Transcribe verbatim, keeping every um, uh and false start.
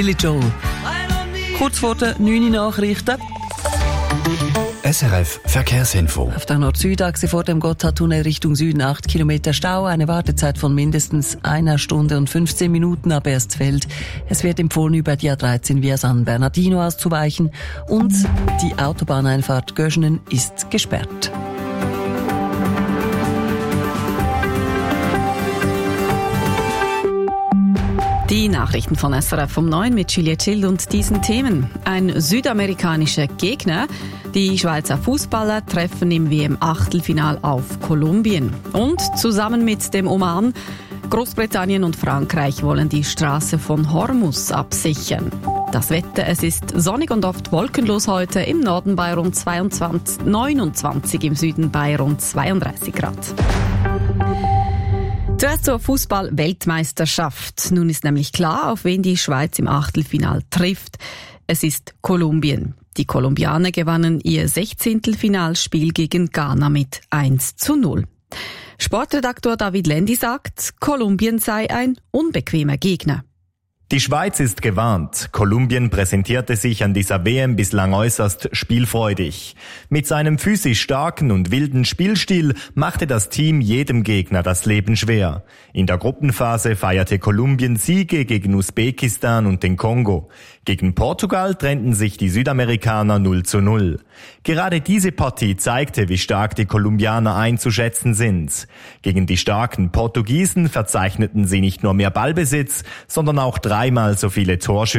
Billy Joel. Kurz vor den neun Uhr Nachrichten. S R F Verkehrsinfo. Auf der Nord-Süd-Achse vor dem Gotthardtunnel Richtung Süden acht Kilometer Stau, eine Wartezeit von mindestens einer Stunde und fünfzehn Minuten ab Erstfeld. Es wird empfohlen, über die A dreizehn via San Bernardino auszuweichen und die Autobahneinfahrt Göschenen ist gesperrt. Die Nachrichten von S R F um neun mit Juliette Schild und diesen Themen. Ein südamerikanischer Gegner. Die Schweizer Fußballer treffen im W M-Achtelfinal auf Kolumbien. Und zusammen mit dem Oman, Großbritannien und Frankreich wollen die Straße von Hormuz absichern. Das Wetter, es ist sonnig und oft wolkenlos heute, im Norden bei rund zweiundzwanzig, neunundzwanzig, im Süden bei rund zweiunddreißig Grad. Zuerst zur Fußball-Weltmeisterschaft. Nun ist nämlich klar, auf wen die Schweiz im Achtelfinal trifft. Es ist Kolumbien. Die Kolumbianer gewannen ihr Sechzehntelfinalspiel gegen Ghana mit eins zu null. Sportredaktor David Lendi sagt, Kolumbien sei ein unbequemer Gegner. Die Schweiz ist gewarnt. Kolumbien präsentierte sich an dieser W M bislang äußerst spielfreudig. Mit seinem physisch starken und wilden Spielstil machte das Team jedem Gegner das Leben schwer. In der Gruppenphase feierte Kolumbien Siege gegen Usbekistan und den Kongo. Gegen Portugal trennten sich die Südamerikaner null zu null. Gerade diese Partie zeigte, wie stark die Kolumbianer einzuschätzen sind. Gegen die starken Portugiesen verzeichneten sie nicht nur mehr Ballbesitz, sondern auch dreimal so viele Torschüsse.